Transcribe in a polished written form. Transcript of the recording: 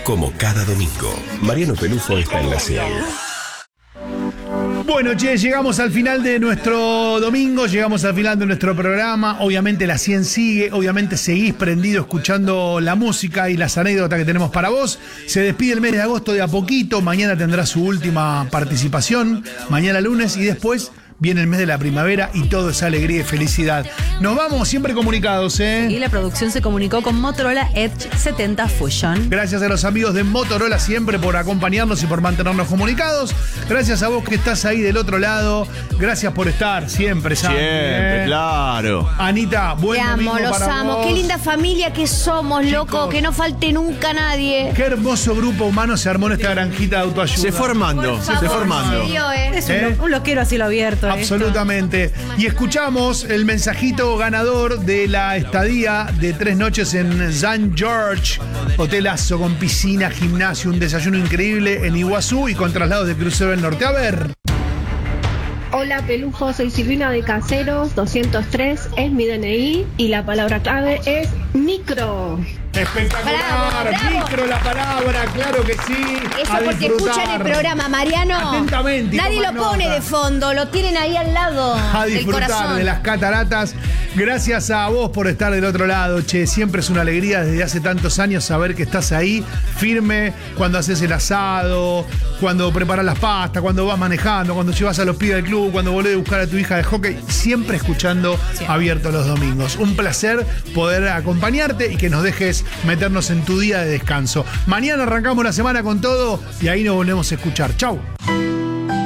Como cada domingo, Mariano Pelufo está en la 100. Bueno, llegamos al final de nuestro domingo, llegamos al final de nuestro programa. Obviamente la 100 sigue, obviamente seguís prendido escuchando la música y las anécdotas que tenemos para vos. Se despide el mes de agosto de a poquito, mañana tendrá su última participación, mañana lunes, y después viene el mes de la primavera y todo es alegría y felicidad. Nos vamos siempre comunicados, ¿eh? Y la producción se comunicó con Motorola Edge 70 Fusion. Gracias a los amigos de Motorola siempre por acompañarnos y por mantenernos comunicados. Gracias a vos que estás ahí del otro lado. Gracias por estar siempre, Santi. Siempre, claro. Anita, buen domingo para vos. Los amo. Qué linda familia que somos, Chicos, loco. Que no falte nunca nadie. Qué hermoso grupo humano se armó en esta granjita de autoayuda. Se formando, se formando. Se dio, Es un loquero a cielo abierto. Absolutamente. Y escuchamos el mensajito ganador de la estadía de 3 noches en St. George, hotelazo con piscina, gimnasio, un desayuno increíble en Iguazú y con traslados de crucero del norte. A ver. Hola Pelujo, soy Silvina de Caseros, 203 es mi DNI y la palabra clave es micro. Espectacular, Bravo. micro la palabra, claro que sí. Eso A porque disfrutar. escuchan el programa, Mariano. Atentamente, Nadie toman lo pone nota. de fondo, lo tienen ahí al lado A del disfrutar corazón. de las cataratas. Gracias a vos por estar del otro lado, che. Siempre es una alegría desde hace tantos años saber que estás ahí, firme, cuando haces el asado, cuando preparas las pastas, cuando vas manejando, cuando llevas a los pibes del club, cuando volvés a buscar a tu hija de hockey, siempre escuchando Abierto los domingos. Un placer poder acompañarte y que nos dejes meternos en tu día de descanso. Mañana arrancamos la semana con todo y ahí nos volvemos a escuchar. Chau.